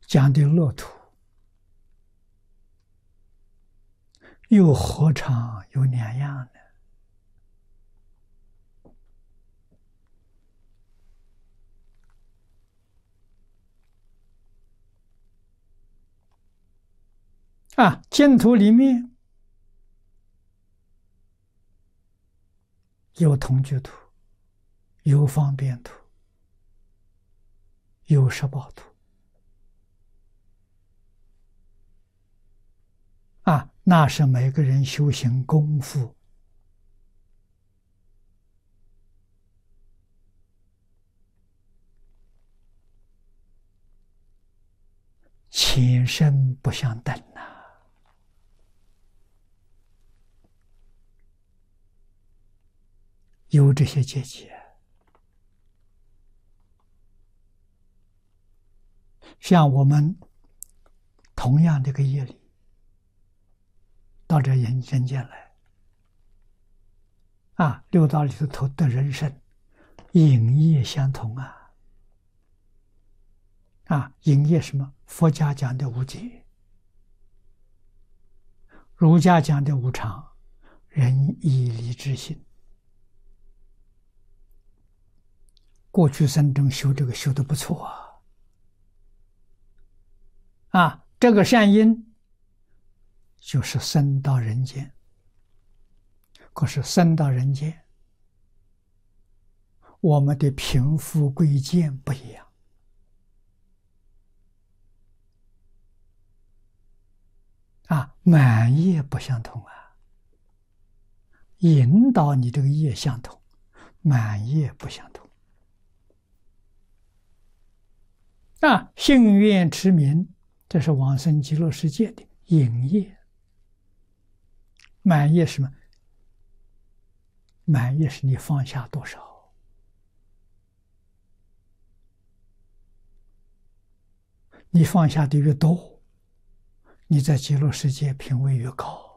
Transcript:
讲的乐土，又何尝有两样呢？净土里面有同居土，有方便土，有十报土。那是每个人修行功夫前生不相等有这些阶级。像我们同样这个业力到这人间来，六道里头的人生影业相同影业什么？佛家讲的无解，儒家讲的无常，人以理之心。过去生中修这个修得不错这个善因就是生到人间。可是生到人间，我们的贫富贵贱不一样满业不相同引导你这个业相同，满业不相同信愿持名，这是往生极乐世界的引业。满业是什么？满业是你放下多少，你放下的越多，你在极乐世界品位越高。